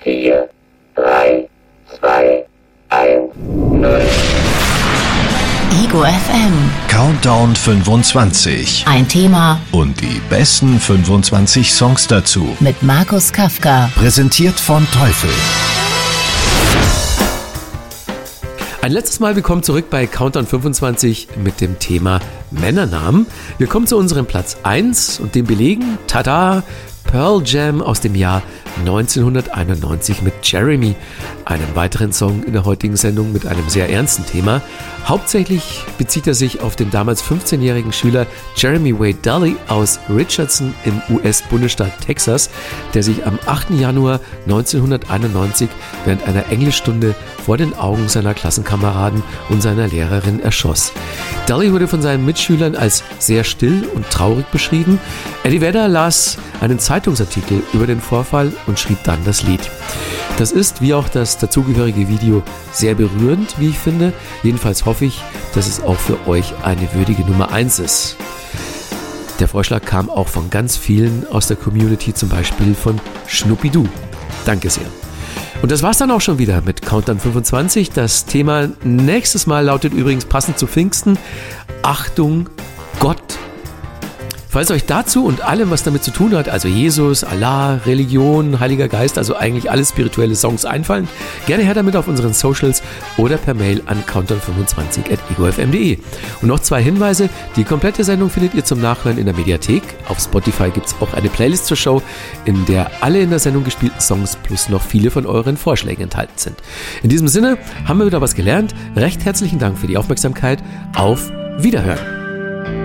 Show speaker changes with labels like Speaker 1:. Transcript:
Speaker 1: 4, 3, 2, 1, 0.
Speaker 2: Ego FM.
Speaker 3: Countdown 25.
Speaker 2: Ein Thema
Speaker 3: Und die besten 25 Songs dazu.
Speaker 2: mit Markus Kafka.
Speaker 3: Präsentiert von Teufel.
Speaker 4: Ein letztes Mal willkommen zurück bei Countdown 25 mit dem Thema Männernamen. Wir kommen zu unserem Platz 1 und dem belegen, tada, Pearl Jam aus dem Jahr 1991 mit Jeremy, einem weiteren Song in der heutigen Sendung mit einem sehr ernsten Thema. Hauptsächlich bezieht er sich auf den damals 15-jährigen Schüler Jeremy Wade Daly aus Richardson im US-Bundesstaat Texas, der sich am 8. Januar 1991 während einer Englischstunde vor den Augen seiner Klassenkameraden und seiner Lehrerin erschoss. Daly wurde von seinen Mitschülern als sehr still und traurig beschrieben. Eddie Vedder las einen Zeitungsartikel über den Vorfall und schrieb dann das Lied. Das ist, wie auch das dazugehörige Video, sehr berührend, wie ich finde. Jedenfalls hoffe ich, dass es auch für euch eine würdige Nummer 1 ist. Der Vorschlag kam auch von ganz vielen aus der Community, zum Beispiel von Schnuppidoo. Danke sehr. Und das war's dann auch schon wieder mit Countdown 25. Das Thema nächstes Mal lautet übrigens passend zu Pfingsten: Achtung, Gott. Falls euch dazu und allem, was damit zu tun hat, also Jesus, Allah, Religion, Heiliger Geist, also eigentlich alle spirituelle Songs einfallen, gerne her damit auf unseren Socials oder per Mail an countdown25@egofm.de. Und noch 2 Hinweise: Die komplette Sendung findet ihr zum Nachhören in der Mediathek. Auf Spotify gibt es auch eine Playlist zur Show, in der alle in der Sendung gespielten Songs plus noch viele von euren Vorschlägen enthalten sind. In diesem Sinne haben wir wieder was gelernt. Recht herzlichen Dank für die Aufmerksamkeit. Auf Wiederhören.